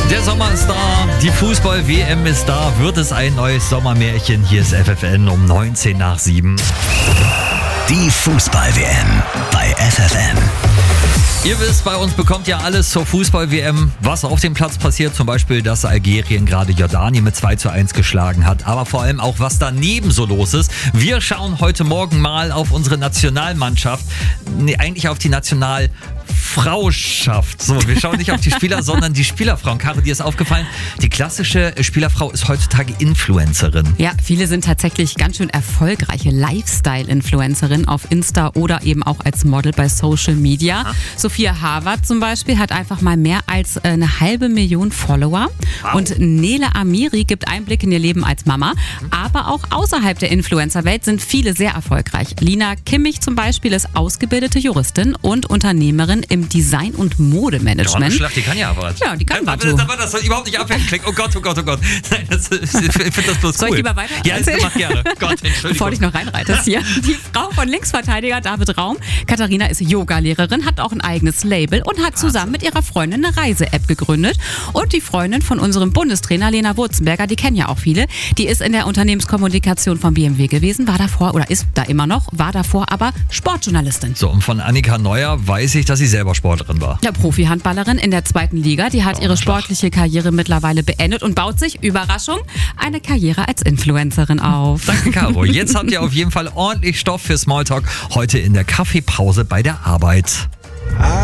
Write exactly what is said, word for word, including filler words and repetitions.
Der Sommer ist da, die Fußball-W M ist da. Wird es ein neues Sommermärchen? Hier ist F F N um neunzehn nach sieben. Die Fußball-W M bei F F N. Ihr wisst, bei uns bekommt ihr alles zur Fußball-W M, was auf dem Platz passiert. Zum Beispiel, dass Algerien gerade Jordanien mit zwei zu eins geschlagen hat. Aber vor allem auch, was daneben so los ist. Wir schauen heute Morgen mal auf unsere Nationalmannschaft. Nee, eigentlich auf die Nationalfrauschaft. So, wir schauen nicht auf die Spieler, sondern die Spielerfrauen. Caro, dir ist aufgefallen, die klassische Spielerfrau ist heutzutage Influencerin. Ja, viele sind tatsächlich ganz schön erfolgreiche Lifestyle-Influencerin auf Insta oder eben auch als Model bei Social Media. Aha. Sophia Harvard zum Beispiel hat einfach mal mehr als eine halbe Million Follower. Wow. Und Nele Amiri gibt Einblick in ihr Leben als Mama. Aber auch außerhalb der Influencer-Welt sind viele sehr erfolgreich. Lina Kimmich zum Beispiel ist ausgebildete Juristin und Unternehmerin im Design- und Modemanagement. Ja, die kann ja was. Ja, die kann was. Das, das, das soll überhaupt nicht abhängen klingen. Oh Gott, oh Gott, oh Gott. Nein, das, ich finde das bloß cool. Soll ich lieber weiter Ja, erzählen? mach gerne. Gott, Entschuldigung. Bevor du dich noch reinreitest hier. Die Frau von Linksverteidiger David Raum. Katharina ist Yoga-Lehrerin, hat auch ein eigenes Label und hat zusammen mit ihrer Freundin eine Reise-App gegründet. Und die Freundin von unserem Bundestrainer Lena Wurzenberger, die kennen ja auch viele, die ist in der Unternehmenskommunikation von B M W gewesen, war davor oder ist da immer noch, war davor aber Sportjournalistin. So, und von Annika Neuer weiß ich, dass sie selber Sportlerin war. Ja, Profi-Handballerin in der zweiten Liga, die hat Oh, ihre Schlag. sportliche Karriere mittlerweile beendet und baut sich, Überraschung, eine Karriere als Influencerin auf. Danke, Caro. Jetzt habt ihr auf jeden Fall ordentlich Stoff für Smalltalk heute in der Kaffeepause bei der Arbeit.